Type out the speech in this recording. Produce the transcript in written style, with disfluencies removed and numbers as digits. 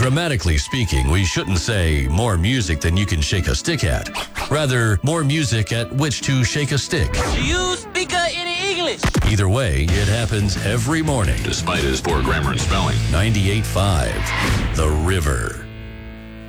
Grammatically speaking, we shouldn't say more music than you can shake a stick at. Rather, more music at which to shake a stick. Do you speak any English? Either way, it happens every morning. Despite his poor grammar and spelling. 98.5, The River.